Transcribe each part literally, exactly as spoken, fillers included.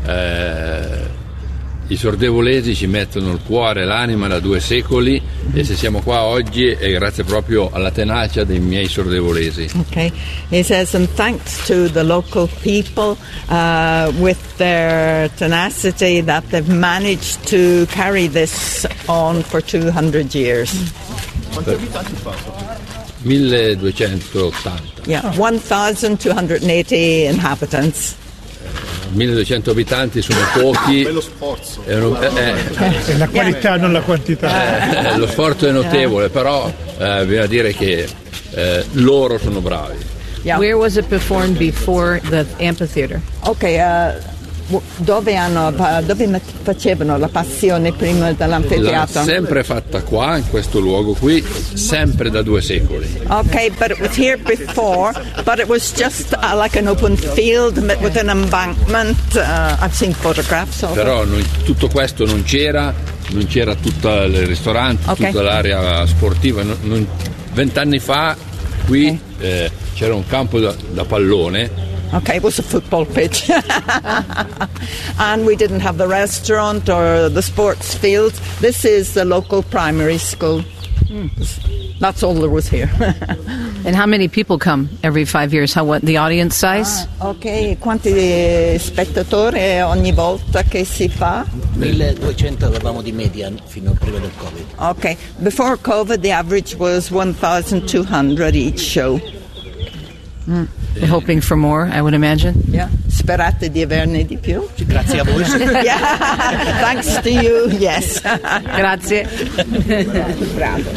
eh, i sordevolesi ci mettono il cuore e l'anima da due secoli, mm-hmm. e se siamo qua oggi è grazie proprio alla tenacia dei miei sordevolesi. Okay. He says, and thanks to the local people uh, with their tenacity that they've managed to carry this on for two hundred years. Quanti abitanti fa? milleduecentottanta. Yeah, one thousand two hundred eighty inhabitants. milleduecento abitanti sono pochi. Bello sforzo. È, uno, eh, è la qualità, non la quantità. Eh, lo sforzo è notevole, però eh, bisogna dire che eh, loro sono bravi. Yeah. Where was it performed before the amphitheater? Okay, uh, dove hanno dove facevano la passione prima dell'anfiteatro? L'ha sempre fatta qua, in questo luogo qui, sempre da due secoli. Okay, but it was here before, but it was just uh, like an open field with an embankment. Uh, I've seen photographs of Però it. non, tutto questo non c'era, non c'era tutto il ristorante, okay. tutta l'area sportiva. Vent'anni fa qui okay. eh, c'era un campo da, da pallone. Okay, it was a football pitch. And we didn't have the restaurant or the sports field. This is the local primary school. Mm. That's all there was here. And how many people come every five years? How what the audience size? Ah, ok, quanti spettatori ogni volta che si fa? milleduecento avevamo di media fino a prima del Covid. Ok, before COVID the average was one thousand two hundred each show. Mm. Hoping for more, I would imagine. Yeah. Sperate di averne di più. Grazie a voi. Yeah. Thanks to you, yes. Grazie. Bravo.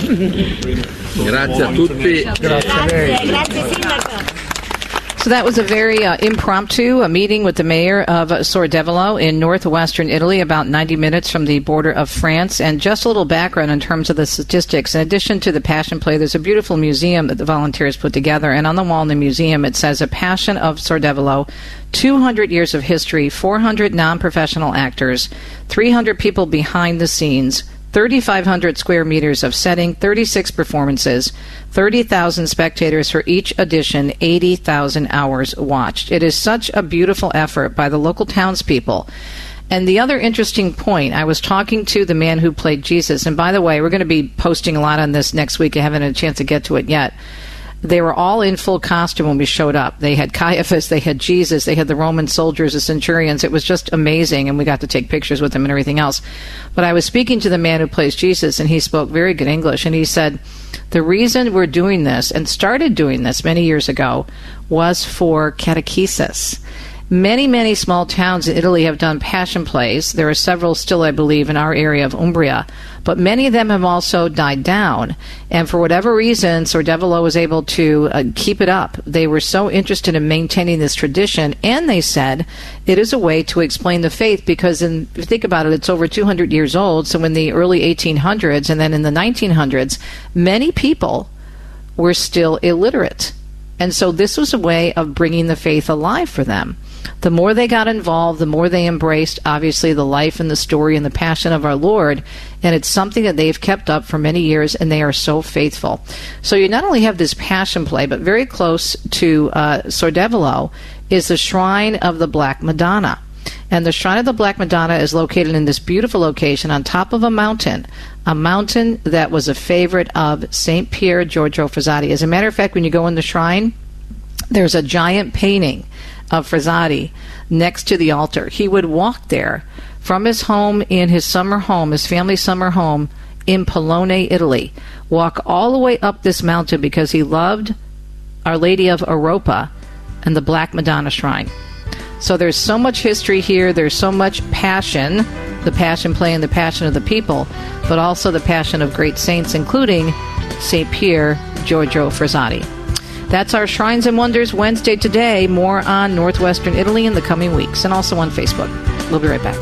Grazie a tutti. Grazie a lei. Grazie Sindaco. So that was a very uh, impromptu a meeting with the mayor of uh, Sordevolo in northwestern Italy, about ninety minutes from the border of France. And just a little background in terms of the statistics. In addition to the Passion Play, there's a beautiful museum that the volunteers put together. And on the wall in the museum, it says, A Passion of Sordevolo, two hundred years of history, four hundred non-professional actors, three hundred people behind the scenes, thirty-five hundred square meters of setting, thirty-six performances, thirty thousand spectators for each edition, eighty thousand hours watched. It is such a beautiful effort by the local townspeople. And the other interesting point, I was talking to the man who played Jesus, and by the way, we're going to be posting a lot on this next week. I haven't had a chance to get to it yet. They were all in full costume when we showed up. They had Caiaphas, they had Jesus, they had the Roman soldiers, the centurions. It was just amazing, and we got to take pictures with them and everything else. But I was speaking to the man who plays Jesus, and he spoke very good English, and he said, the reason we're doing this, and started doing this many years ago, was for catechesis. Many, many small towns in Italy have done passion plays. There are several still, I believe, in our area of Umbria. But many of them have also died down. And for whatever reason, Sordevolo was able to uh, keep it up. They were so interested in maintaining this tradition. And they said it is a way to explain the faith because, in, if you think about it, it's over two hundred years old. So in the early eighteen hundreds and then in the nineteen hundreds, many people were still illiterate. And so this was a way of bringing the faith alive for them. The more they got involved, the more they embraced, obviously, the life and the story and the passion of our Lord. And it's something that they've kept up for many years, and they are so faithful. So you not only have this passion play, but very close to uh, Sordevolo is the Shrine of the Black Madonna. And the Shrine of the Black Madonna is located in this beautiful location on top of a mountain, a mountain that was a favorite of Saint Pier Giorgio Frassati. As a matter of fact, when you go in the shrine, there's a giant painting of Frassati next to the altar. He would walk there from his home in his summer home, his family summer home in Polone, Italy, walk all the way up this mountain because he loved Our Lady of Europa and the Black Madonna Shrine. So there's so much history here. There's so much passion, the passion play and the passion of the people, but also the passion of great saints, including Saint Pier Giorgio Frassati. That's our Shrines and Wonders Wednesday today. More on Northwestern Italy in the coming weeks, and also on Facebook. We'll be right back.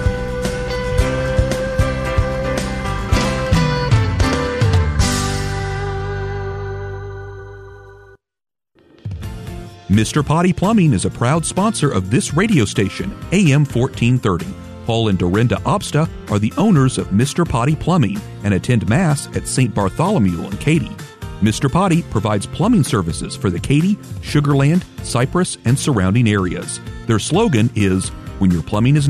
Mister Potty Plumbing is a proud sponsor of this radio station, A M fourteen thirty. Paul and Dorinda Obsta are the owners of Mister Potty Plumbing and attend Mass at Saint Bartholomew in Katy. Mister Potty provides plumbing services for the Katy, Sugar Land, Cypress, and surrounding areas. Their slogan is, when your plumbing is